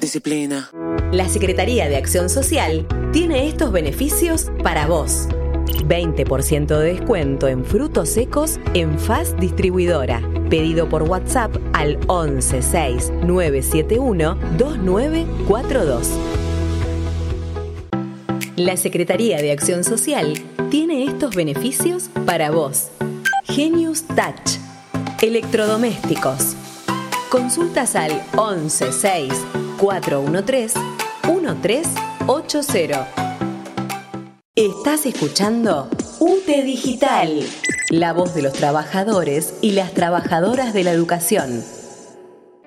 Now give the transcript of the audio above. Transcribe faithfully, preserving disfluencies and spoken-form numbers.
disciplina. La Secretaría de Acción Social tiene estos beneficios para vos. veinte por ciento de descuento en frutos secos en F A S Distribuidora. Pedido por WhatsApp al once seis nueve siete uno dos nueve cuatro dos. La Secretaría de Acción Social tiene estos beneficios para vos. Genius Touch. Electrodomésticos. Consultas al once seis cuatro uno tres uno tres ocho cero. Estás escuchando U T E Digital, la voz de los trabajadores y las trabajadoras de la educación.